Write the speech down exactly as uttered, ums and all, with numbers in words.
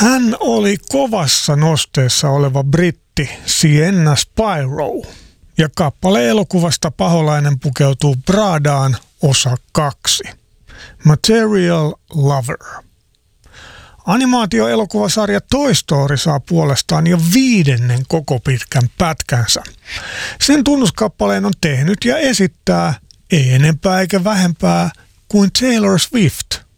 Hän oli kovassa nosteessa oleva britti Sienna Spyro. Ja kappale elokuvasta Paholainen pukeutuu Pradaan osa kaksi. Material Lover. Animaatioelokuvasarja Toy Story saa puolestaan jo viidennen koko pitkän pätkänsä. Sen tunnuskappaleen on tehnyt ja esittää ei enempää eikä vähempää kuin Taylor Swift.